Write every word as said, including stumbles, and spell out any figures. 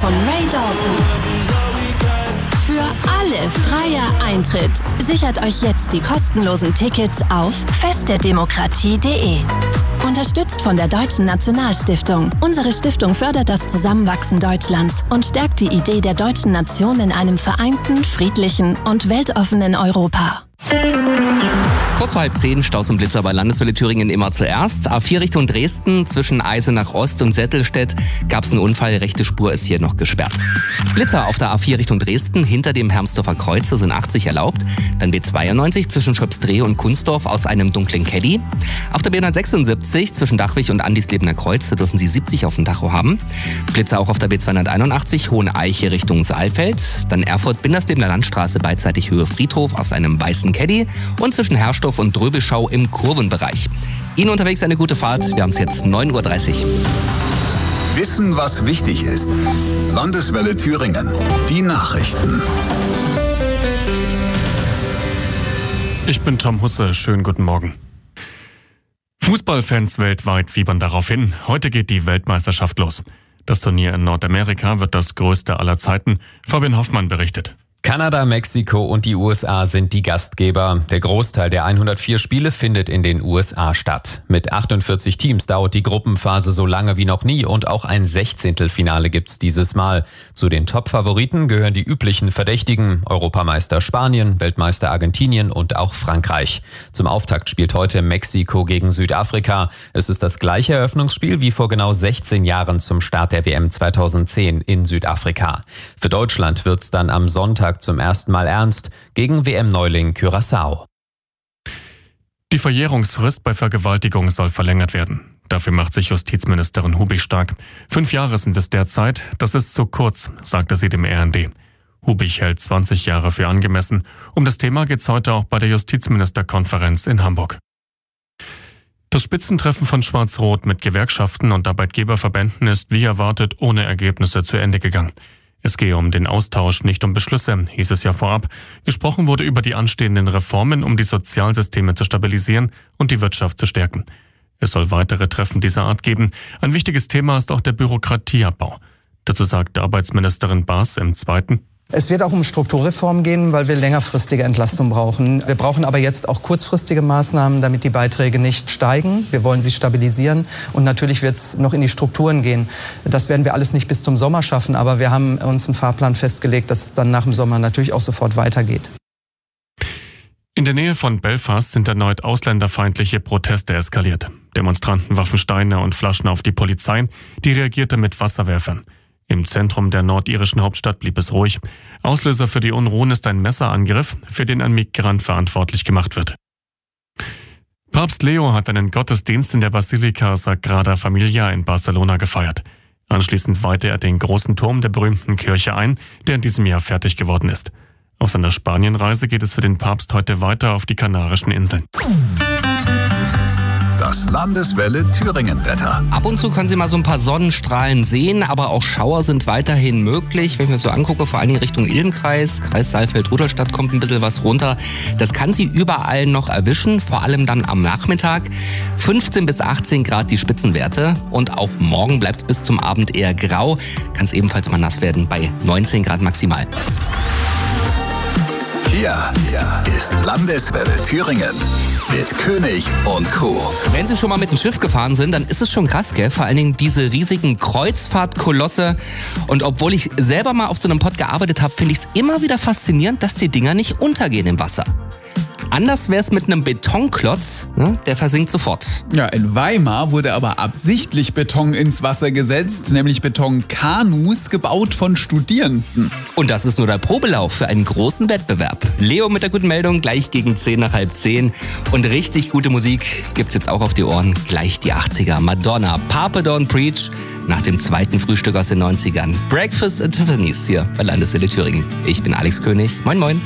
von Ray Dalton. Für alle freier Eintritt. Sichert euch jetzt die kostenlosen Tickets auf festderdemokratie punkt de. Unterstützt von der Deutschen Nationalstiftung. Unsere Stiftung fördert das Zusammenwachsen Deutschlands und stärkt die Idee der deutschen Nation in einem vereinten, friedlichen und weltoffenen Europa. Kurz vor halb zehn, Staus und Blitzer bei Landeswelle Thüringen immer zuerst. A vier Richtung Dresden, zwischen Eisenach Ost und Settelstedt gab es einen Unfall, rechte Spur ist hier noch gesperrt. Blitzer auf der A vier Richtung Dresden, hinter dem Hermsdorfer Kreuz, da sind achtzig erlaubt. Dann B zweiundneunzig zwischen Schöpsdreh und Kunstdorf aus einem dunklen Caddy. Auf der B hundertsechsundsiebzig zwischen Dachwig und Andislebener Kreuz, da dürfen Sie siebzig auf dem Tacho haben. Blitzer auch auf der B zweihunderteinundachtzig, Hoheneiche Richtung Saalfeld. Dann Erfurt-Binderslebener Landstraße beidseitig Höhe Friedhof aus einem weißen Caddy. Und zwischen Herrsdorf und Dröbeschau im Kurvenbereich. Ihnen unterwegs eine gute Fahrt. Wir haben es jetzt neun Uhr dreißig. Wissen, was wichtig ist. Landeswelle Thüringen. Die Nachrichten. Ich bin Tom Husse. Schönen guten Morgen. Fußballfans weltweit fiebern darauf hin. Heute geht die Weltmeisterschaft los. Das Turnier in Nordamerika wird das größte aller Zeiten. Fabian Hoffmann berichtet. Kanada, Mexiko und die U S A sind die Gastgeber. Der Großteil der hundertvier Spiele findet in den U S A statt. Mit achtundvierzig Teams dauert die Gruppenphase so lange wie noch nie und auch ein Sechzehntelfinale gibt's dieses Mal. Zu den Top-Favoriten gehören die üblichen Verdächtigen: Europameister Spanien, Weltmeister Argentinien und auch Frankreich. Zum Auftakt spielt heute Mexiko gegen Südafrika. Es ist das gleiche Eröffnungsspiel wie vor genau sechzehn Jahren zum Start der W M zweitausendzehn in Südafrika. Für Deutschland wird's dann am Sonntag zum ersten Mal ernst gegen W M-Neuling Curaçao. Die Verjährungsfrist bei Vergewaltigung soll verlängert werden. Dafür macht sich Justizministerin Hubig stark. Fünf Jahre sind es derzeit. Das ist zu kurz, sagte sie dem R N D. Hubig hält zwanzig Jahre für angemessen. Um das Thema geht es heute auch bei der Justizministerkonferenz in Hamburg. Das Spitzentreffen von Schwarz-Rot mit Gewerkschaften und Arbeitgeberverbänden ist wie erwartet ohne Ergebnisse zu Ende gegangen. Es gehe um den Austausch, nicht um Beschlüsse, hieß es ja vorab. Gesprochen wurde über die anstehenden Reformen, um die Sozialsysteme zu stabilisieren und die Wirtschaft zu stärken. Es soll weitere Treffen dieser Art geben. Ein wichtiges Thema ist auch der Bürokratieabbau. Dazu sagte Arbeitsministerin Baas im Zweiten: Es wird auch um Strukturreform gehen, weil wir längerfristige Entlastung brauchen. Wir brauchen aber jetzt auch kurzfristige Maßnahmen, damit die Beiträge nicht steigen. Wir wollen sie stabilisieren und natürlich wird es noch in die Strukturen gehen. Das werden wir alles nicht bis zum Sommer schaffen, aber wir haben uns einen Fahrplan festgelegt, dass es dann nach dem Sommer natürlich auch sofort weitergeht. In der Nähe von Belfast sind erneut ausländerfeindliche Proteste eskaliert. Demonstranten warfen Steine und Flaschen auf die Polizei, die reagierte mit Wasserwerfern. Im Zentrum der nordirischen Hauptstadt blieb es ruhig. Auslöser für die Unruhen ist ein Messerangriff, für den ein Migrant verantwortlich gemacht wird. Papst Leo hat einen Gottesdienst in der Basilika Sagrada Familia in Barcelona gefeiert. Anschließend weihte er den großen Turm der berühmten Kirche ein, der in diesem Jahr fertig geworden ist. Auf seiner Spanienreise geht es für den Papst heute weiter auf die Kanarischen Inseln. Das Landeswelle Thüringen-Wetter. Ab und zu können Sie mal so ein paar Sonnenstrahlen sehen, aber auch Schauer sind weiterhin möglich. Wenn ich mir so angucke, vor allen Dingen Richtung Ilm-Kreis, Kreis Saalfeld-Rudolstadt kommt ein bisschen was runter. Das kann Sie überall noch erwischen, vor allem dann am Nachmittag. fünfzehn bis achtzehn Grad die Spitzenwerte und auch morgen bleibt es bis zum Abend eher grau. Kann es ebenfalls mal nass werden bei neunzehn Grad maximal. Hier ist Landeswelle Thüringen mit König und Crew. Wenn Sie schon mal mit dem Schiff gefahren sind, dann ist es schon krass, gell? Vor allen Dingen diese riesigen Kreuzfahrtkolosse. Und obwohl ich selber mal auf so einem Pod gearbeitet habe, finde ich es immer wieder faszinierend, dass die Dinger nicht untergehen im Wasser. Anders wäre es mit einem Betonklotz, ne? Der versinkt sofort. Ja, in Weimar wurde aber absichtlich Beton ins Wasser gesetzt, nämlich Betonkanus gebaut von Studierenden. Und das ist nur der Probelauf für einen großen Wettbewerb. Leo mit der guten Meldung, gleich gegen zehn nach halb zehn. Und richtig gute Musik gibt's jetzt auch auf die Ohren, gleich die achtziger. Madonna, Papa Don't Preach, nach dem zweiten Frühstück aus den neunzigern. Breakfast at Tiffany's hier bei Landeswelle Thüringen. Ich bin Alex König. Moin moin.